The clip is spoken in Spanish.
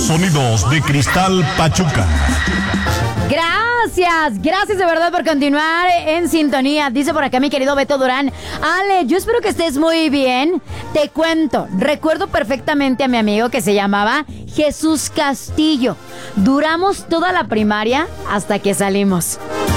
sonidos de Cristal Pachuca. Gracias de verdad por continuar en sintonía. Dice por acá mi querido Beto Durán: Ale, yo espero que estés muy bien. Te cuento, recuerdo perfectamente a mi amigo que se llamaba Jesús Castillo. Duramos toda la primaria hasta que salimos.